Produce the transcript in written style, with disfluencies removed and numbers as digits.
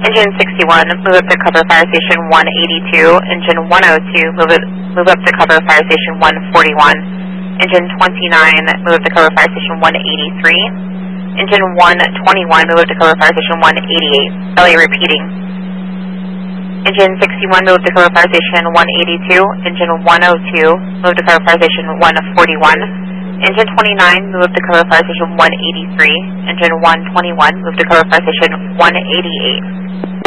Engine 61, move up to cover fire station 182. Engine 102, move up to cover fire station 141. Engine 29, move up to cover fire station 183. Engine 121, move up to cover fire station 188. LA repeating. Engine 61, move up to cover fire station 182. Engine 102, move to cover fire station 141. Engine 29, move up to cover fire station 183. Engine 121, move to cover fire station 188.